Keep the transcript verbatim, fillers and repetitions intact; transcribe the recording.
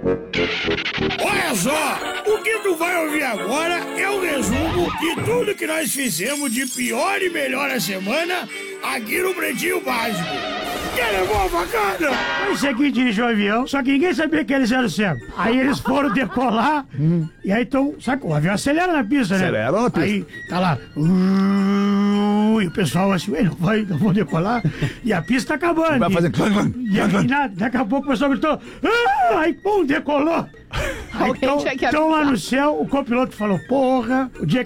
Olha só, o que tu vai ouvir agora é um resumo de tudo que nós fizemos de pior e melhor a semana aqui no Pretinho Básico. Quer levar a facada? Esse aqui dirigiu o avião, só que ninguém sabia que eles eram cegos. Aí eles foram decolar, hum. e aí então, sabe, o avião acelera na pista, né? Acelera na pista. Aí tá lá, uh, e o pessoal assim, ué, não vai, não vou decolar, e a pista tá acabando. Vai fazer clang, clang, E aí, nada, daqui a pouco o pessoal gritou, ah, aí pum, decolou. Aí, então, então lá no céu, o copiloto falou, porra, o dia